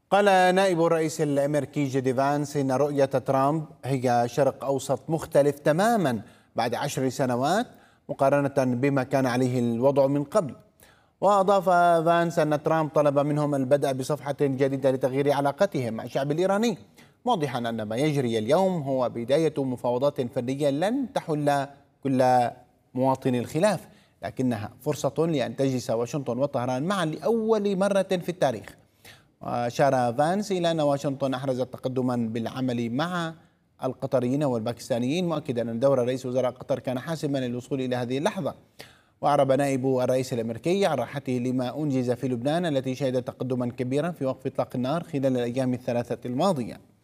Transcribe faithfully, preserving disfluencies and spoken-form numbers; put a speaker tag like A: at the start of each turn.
A: قال نائب الرئيس الأمريكي جي دي فانس إن رؤية ترامب هي شرق أوسط مختلف تماما بعد عشر سنوات مقارنة بما كان عليه الوضع من قبل. وأضاف فانس أن ترامب طلب منهم البدء بصفحة جديدة لتغيير علاقتهم مع الشعب الإيراني، موضحا أن ما يجري اليوم هو بداية مفاوضات فنية لن تحل كل مواطن الخلاف، لكنها فرصة لأن تجلس واشنطن وطهران معا لأول مرة في التاريخ. وأشار فانس إلى أن واشنطن أحرزت تقدما بالعمل مع القطريين والباكستانيين، مؤكدا أن دور رئيس وزراء قطر كان حاسما للوصول إلى هذه اللحظة. وأعرب نائب الرئيس الأمريكي عن راحته لما أنجز في لبنان التي شهدت تقدما كبيرا في وقف إطلاق النار خلال الأيام الثلاثة الماضية.